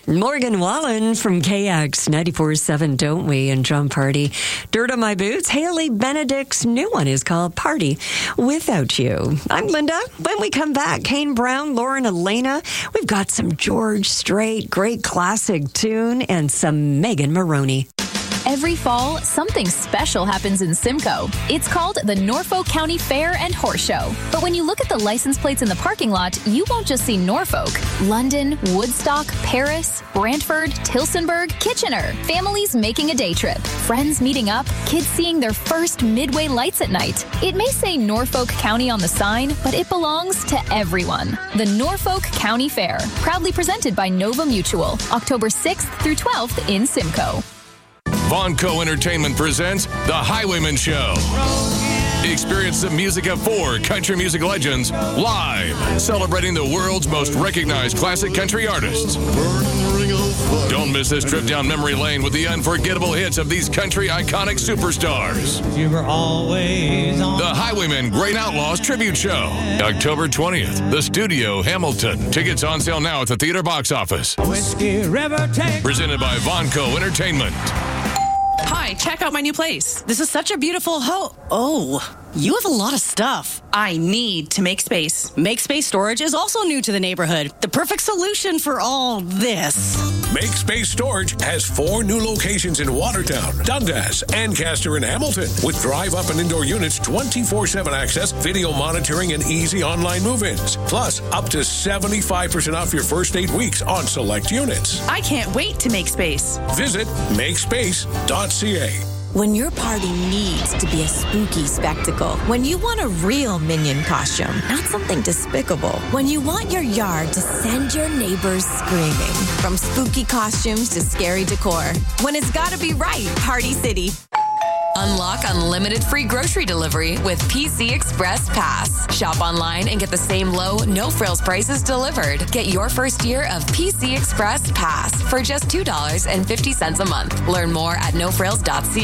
Morgan Wallen from KX 94.7, Don't We? And John Party. Dirt on My Boots. Haley Benedict's new one is called Party Without You. I'm Linda. When we come back, Kane Brown, Lauren Elena. We've got some George Strait, great classic tune, and some Megan Maroney. Every fall, something special happens in Simcoe. It's called the Norfolk County Fair and Horse Show. But when you look at the license plates in the parking lot, you won't just see Norfolk. London, Woodstock, Paris, Brantford, Tilsonburg, Kitchener. Families making a day trip. Friends meeting up. Kids seeing their first Midway lights at night. It may say Norfolk County on the sign, but it belongs to everyone. The Norfolk County Fair. Proudly presented by Nova Mutual. October 6th through 12th in Simcoe. Vonco Entertainment presents The Highwayman Show. Experience the music of 4 country music legends live, celebrating the world's most recognized classic country artists. Don't miss this trip down memory lane with the unforgettable hits of these country iconic superstars. You were always on. The Highwaymen Great Outlaws Tribute Show, October 20th, The Studio, Hamilton. Tickets on sale now at the theater box office. Whiskey River take. Presented by Vonco Entertainment. Hi, check out my new place. This is such a beautiful Oh, you have a lot of stuff. I need to make space. Make Space Storage is also new to the neighborhood. The perfect solution for all this. Make Space Storage has 4 new locations in Watertown, Dundas, Ancaster, and Hamilton. With drive-up and indoor units, 24/7 access, video monitoring, and easy online move-ins. Plus, up to 75% off your first 8 weeks on select units. I can't wait to make space. Visit makespace.ca. When your party needs to be a spooky spectacle. When you want a real Minion costume, not something despicable. When you want your yard to send your neighbors screaming. From spooky costumes to scary decor. When it's gotta be right, Party City. Unlock unlimited free grocery delivery with PC Express Pass. Shop online and get the same low, no-frills prices delivered. Get your first year of PC Express Pass for just $2.50 a month. Learn more at nofrills.ca.